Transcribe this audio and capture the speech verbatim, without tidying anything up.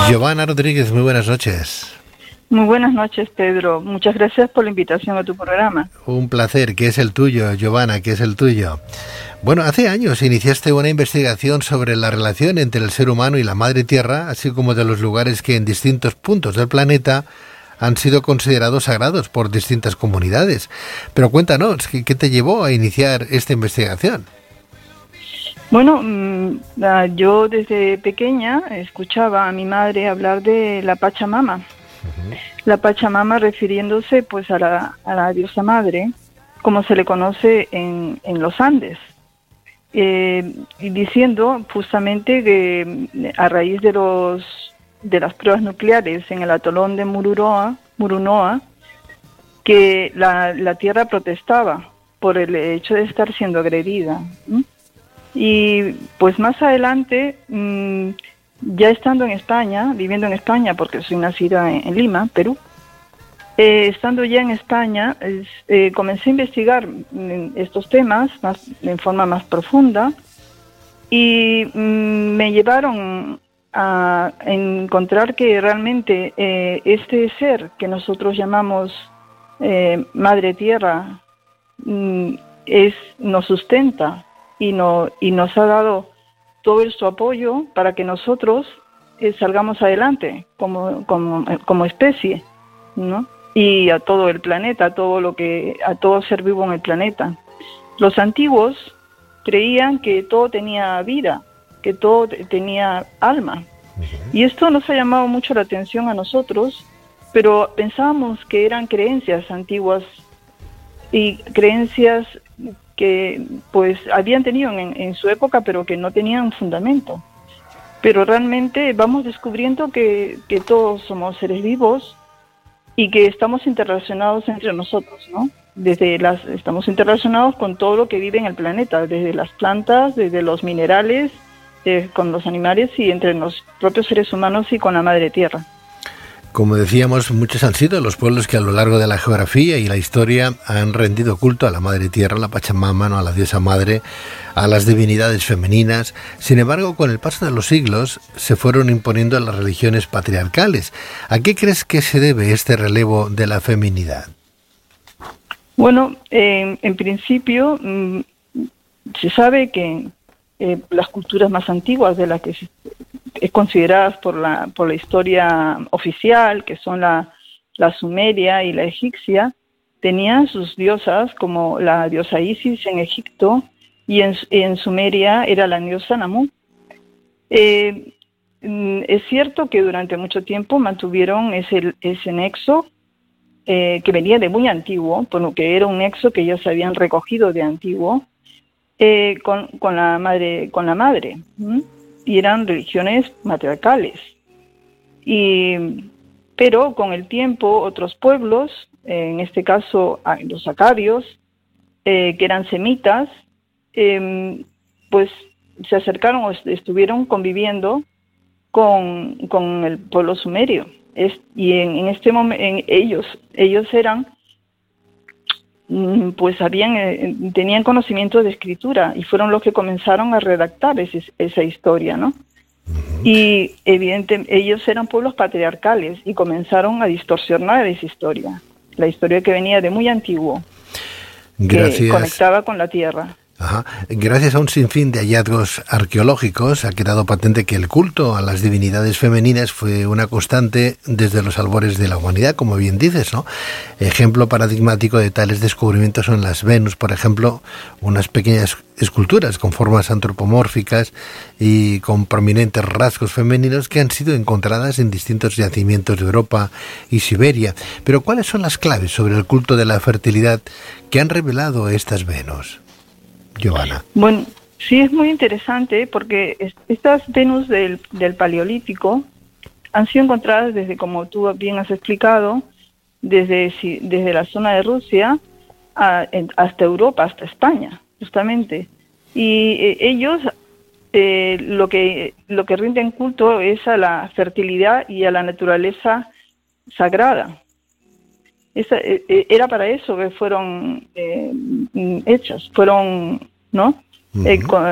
Giovanna Rodríguez, muy buenas noches. Muy buenas noches, Pedro. Muchas gracias por la invitación a tu programa. Un placer, que es el tuyo, Giovanna, que es el tuyo. Bueno, hace años iniciaste una investigación sobre la relación entre el ser humano y la Madre Tierra, así como de los lugares que en distintos puntos del planeta han sido considerados sagrados por distintas comunidades. Pero cuéntanos, ¿qué, qué te llevó a iniciar esta investigación? Bueno, yo desde pequeña escuchaba a mi madre hablar de la Pachamama. Uh-huh. La Pachamama refiriéndose pues a la, a la diosa madre, como se le conoce en, en los Andes, eh, y diciendo justamente que a raíz de los de las pruebas nucleares en el atolón de Mururoa, Murunoa, que la, la Tierra protestaba por el hecho de estar siendo agredida. ¿Mm? Y pues más adelante, mmm, ya estando en España, viviendo en España, porque soy nacida en, en Lima, Perú, eh, estando ya en España, eh, comencé a investigar estos temas más, en forma más profunda y mmm, me llevaron a encontrar que realmente eh, este ser que nosotros llamamos eh, Madre Tierra mmm, es, nos sustenta y, no, y nos ha dado todo su apoyo para que nosotros eh, salgamos adelante como, como, como especie, ¿no? Y a todo el planeta, a todo lo que, a todo ser vivo en el planeta. Los antiguos creían que todo tenía vida, que todo tenía alma. Y esto nos ha llamado mucho la atención a nosotros, pero pensábamos que eran creencias antiguas y creencias que pues habían tenido en, en su época, pero que no tenían fundamento. Pero realmente vamos descubriendo que, que todos somos seres vivos y que estamos interrelacionados entre nosotros, ¿no? Desde las, estamos interrelacionados con todo lo que vive en el planeta, desde las plantas, desde los minerales, eh, con los animales y entre los propios seres humanos y con la Madre Tierra. Como decíamos, muchos han sido los pueblos que a lo largo de la geografía y la historia han rendido culto a la Madre Tierra, a la Pachamama, ¿no? A la diosa madre, a las divinidades femeninas. Sin embargo, con el paso de los siglos se fueron imponiendo las religiones patriarcales. ¿A qué crees que se debe este relevo de la feminidad? Bueno, eh, en principio mmm, se sabe que eh, las culturas más antiguas de las que se es consideradas por la por la historia oficial, que son la, la sumeria y la egipcia, tenían sus diosas, como la diosa Isis en Egipto, y en, en Sumeria era la diosa Namu. Eh, es cierto que durante mucho tiempo mantuvieron ese, ese nexo, eh, que venía de muy antiguo, por lo que era un nexo que ellos habían recogido de antiguo, eh, con, con la madre, con la madre. ¿Mm? Y eran religiones matriarcales. Y, pero con el tiempo otros pueblos, en este caso los acadios, eh, que eran semitas, eh, pues se acercaron o estuvieron conviviendo con, con el pueblo sumerio. Es, y en, en este momento ellos, ellos eran, pues habían, eh, tenían conocimiento de escritura y fueron los que comenzaron a redactar ese, esa historia, ¿no? Uh-huh. Y evidentemente ellos eran pueblos patriarcales y comenzaron a distorsionar esa historia, la historia que venía de muy antiguo, Gracias. Que conectaba con la tierra. Ajá. Gracias a un sinfín de hallazgos arqueológicos ha quedado patente que el culto a las divinidades femeninas fue una constante desde los albores de la humanidad, como bien dices, ¿no? Ejemplo paradigmático de tales descubrimientos son las Venus, por ejemplo, unas pequeñas esculturas con formas antropomórficas y con prominentes rasgos femeninos que han sido encontradas en distintos yacimientos de Europa y Siberia. Pero ¿cuáles son las claves sobre el culto de la fertilidad que han revelado estas Venus, Giovanna? Bueno, sí, es muy interesante porque estas Venus del, del Paleolítico han sido encontradas desde, como tú bien has explicado, desde, desde la zona de Rusia a, en, hasta Europa, hasta España, justamente. Y eh, ellos eh, lo que lo que rinden culto es a la fertilidad y a la naturaleza sagrada. Esa, eh, era para eso que fueron eh, hechas, fueron, ¿no? Uh-huh. eh, con,